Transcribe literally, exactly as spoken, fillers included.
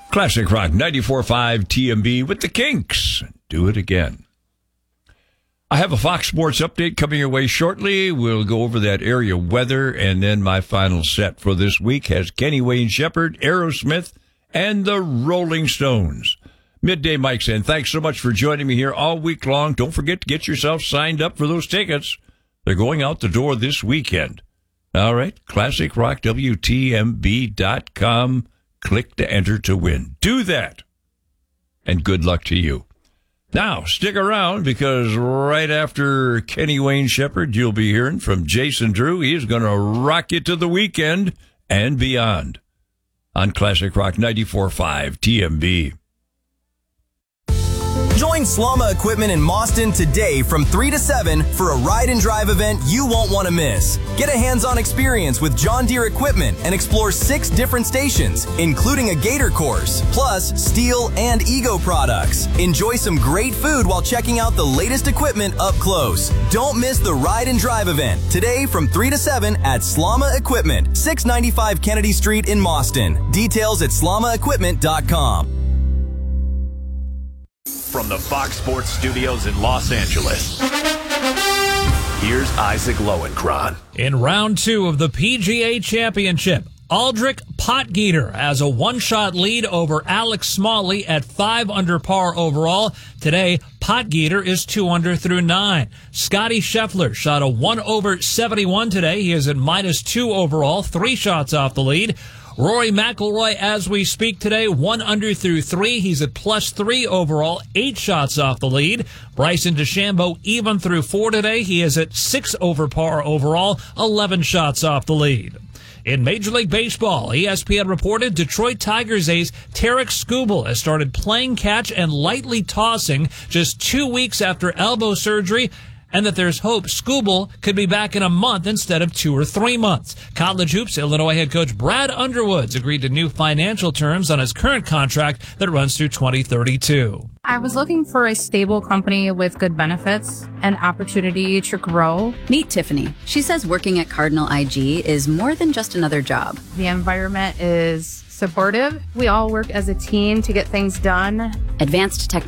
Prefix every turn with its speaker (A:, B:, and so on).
A: Classic Rock ninety-four point five T M B with the Kinks. Do it again. I have a Fox Sports update coming your way shortly. We'll go over that area weather, and then my final set for this week has Kenny Wayne Shepherd, Aerosmith, and the Rolling Stones. Midday Mike saying, thanks so much for joining me here all week long. Don't forget to get yourself signed up for those tickets. They're going out the door this weekend. All right, classic rock W T M B dot com. Click to enter to win. Do that. And good luck to you. Now, stick around, because right after Kenny Wayne Shepherd, you'll be hearing from Jason Drew. He is going to rock you to the weekend and beyond on Classic Rock ninety-four point five T M B.
B: Join Slama Equipment in Mauston today from three to seven for a ride and drive event you won't want to miss. Get a hands-on experience with John Deere equipment and explore six different stations, including a gator course, plus Steel and Ego products. Enjoy some great food while checking out the latest equipment up close. Don't miss the ride and drive event today from three to seven at Slama Equipment, six ninety-five Kennedy Street in Mauston. Details at slama equipment dot com.
C: From the Fox Sports Studios in Los Angeles, here's Isaac Lowenkron.
D: In round two of the P G A Championship, Aldrich Potgieter has a one-shot lead over Alex Smalley at five under par overall. Today, Potgieter is two under through nine. Scotty Scheffler shot a one over seventy-one today. He is at minus two overall, three shots off the lead. Rory McIlroy, as we speak today, one under through three. He's at plus three overall, eight shots off the lead. Bryson DeChambeau even through four today. He is at six over par overall, eleven shots off the lead. In Major League Baseball, E S P N reported Detroit Tigers ace Tarek Skubal has started playing catch and lightly tossing just two weeks after elbow surgery, and that there's hope Skubal could be back in a month instead of two or three months. College Hoops Illinois head coach Brad Underwood's agreed to new financial terms on his current contract that runs through twenty thirty-two.
E: I was looking for a stable company with good benefits and opportunity to grow.
F: Meet Tiffany. She says working at Cardinal I G is more than just another job.
E: The environment is supportive. We all work as a team to get things done.
F: Advanced technology.